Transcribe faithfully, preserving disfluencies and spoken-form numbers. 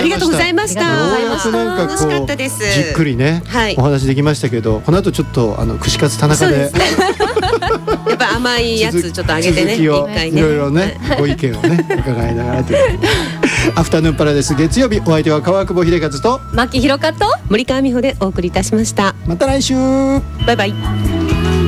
りがとうございました。 ようやくなんか楽しかこうったです。 じっくりね、 はい、 お話できましたけど、この後ちょっとあの串カツ田中で、 そうですね、やっぱ甘いやつちょっとあげてね、 続きを一回ね、 いろいろね、ご意見をね伺いながらというアフタヌーンパラダイス、月曜日お相手は川久保秀和と牧弘香と森川美穂でお送りいたしました。 また来週。 バイバイ。